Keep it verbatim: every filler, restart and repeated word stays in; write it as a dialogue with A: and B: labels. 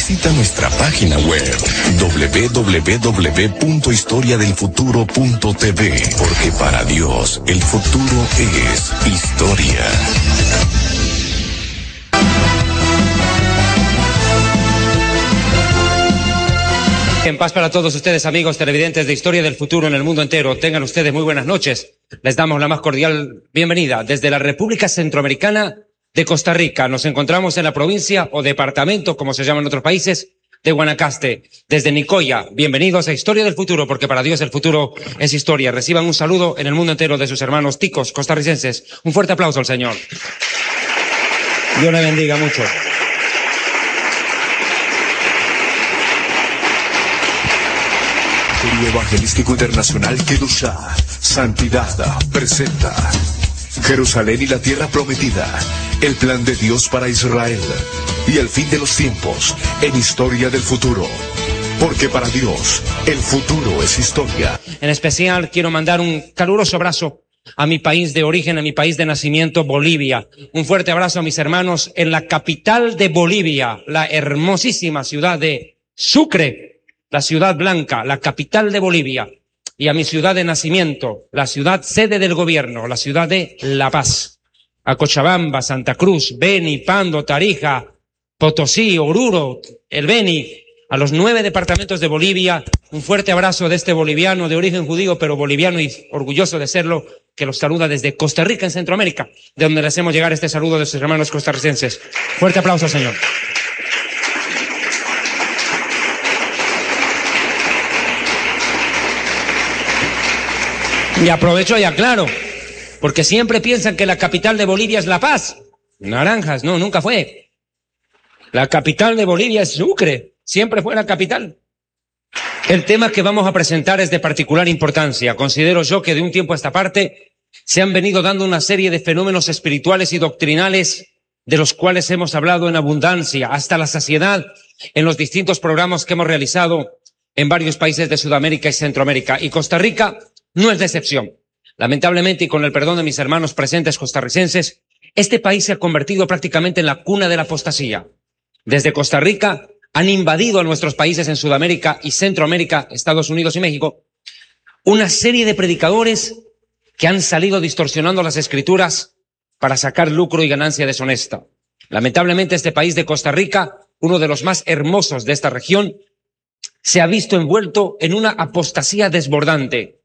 A: Visita nuestra página web doble u doble u doble u punto historia del futuro punto t v, porque para Dios el futuro es historia.
B: En paz para todos ustedes, amigos televidentes de Historia del Futuro en el mundo entero. Tengan ustedes muy buenas noches. Les damos la más cordial bienvenida desde la República Centroamericana de Costa Rica. Nos encontramos en la provincia o departamento, como se llama en otros países, de Guanacaste. Desde Nicoya, bienvenidos a Historia del Futuro, porque para Dios el futuro es historia. Reciban un saludo en el mundo entero de sus hermanos ticos costarricenses. Un fuerte aplauso al Señor. Dios le bendiga mucho.
C: Evangelístico Internacional Kedushá, Santidad, presenta Jerusalén y la Tierra Prometida, el plan de Dios para Israel y el fin de los tiempos en Historia del Futuro, porque para Dios el futuro es historia.
B: En especial quiero mandar un caluroso abrazo a mi país de origen, a mi país de nacimiento, Bolivia. Un fuerte abrazo a mis hermanos en la capital de Bolivia, la hermosísima ciudad de Sucre, la ciudad blanca, la capital de Bolivia, y a mi ciudad de nacimiento, la ciudad sede del gobierno, la ciudad de La Paz, a Cochabamba, Santa Cruz, Beni, Pando, Tarija, Potosí, Oruro, el Beni, a los nueve departamentos de Bolivia. Un fuerte abrazo de este boliviano de origen judío, pero boliviano y orgulloso de serlo, que los saluda desde Costa Rica en Centroamérica, de donde le hacemos llegar este saludo de sus hermanos costarricenses. Fuerte aplauso, señor. Y aprovecho y aclaro, porque siempre piensan que la capital de Bolivia es La Paz. Naranjas, no, nunca fue. La capital de Bolivia es Sucre, siempre fue la capital. El tema que vamos a presentar es de particular importancia. Considero yo que de un tiempo a esta parte se han venido dando una serie de fenómenos espirituales y doctrinales de los cuales hemos hablado en abundancia, hasta la saciedad, en los distintos programas que hemos realizado en varios países de Sudamérica y Centroamérica. Y Costa Rica no es de excepción. Lamentablemente, y con el perdón de mis hermanos presentes costarricenses, este país se ha convertido prácticamente en la cuna de la apostasía. Desde Costa Rica han invadido a nuestros países en Sudamérica y Centroamérica, Estados Unidos y México, una serie de predicadores que han salido distorsionando las escrituras para sacar lucro y ganancia deshonesta. Lamentablemente, este país de Costa Rica, uno de los más hermosos de esta región, se ha visto envuelto en una apostasía desbordante.